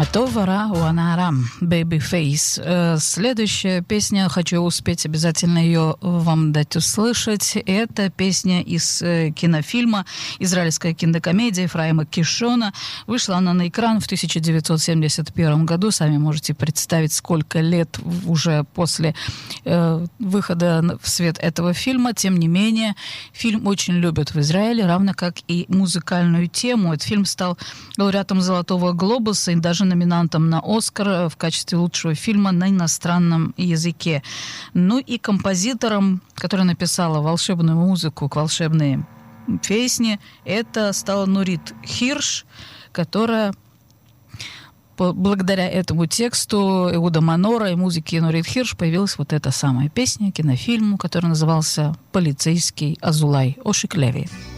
Атовара Уанарам, Baby Face. Следующая песня, хочу успеть обязательно ее вам дать услышать. Это песня из кинофильма «Израильская кинокомедия» Ефраима Кишона. Вышла она на экран в 1971 году. Сами можете представить, сколько лет уже после выхода в свет этого фильма. Тем не менее, фильм очень любят в Израиле, равно как и музыкальную тему. Этот фильм стал лауреатом «Золотого глобуса» и даже номинантом на «Оскар» в качестве лучшего фильма на иностранном языке. Ну и композитором, который написала волшебную музыку к волшебной песне, это стала Нурит Хирш, которая благодаря этому тексту Эуда Манора и музыке Нурит Хирш появилась вот эта самая песня кинофильму, который назывался «Полицейский Азулай» Ошик Леви.